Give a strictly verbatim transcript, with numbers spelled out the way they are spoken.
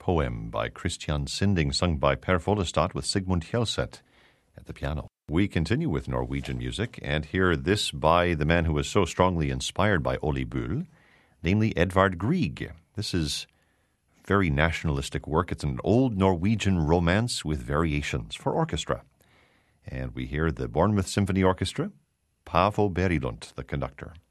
poem by Christian Sinding, sung by Per Follestad with Sigmund Hjelseth at the piano. We continue with Norwegian music and hear this by the man who was so strongly inspired by Ole Bull, namely Edvard Grieg. This is very nationalistic work. It's an old Norwegian romance with variations for orchestra. And we hear the Bournemouth Symphony Orchestra, Paavo Berilund, the conductor.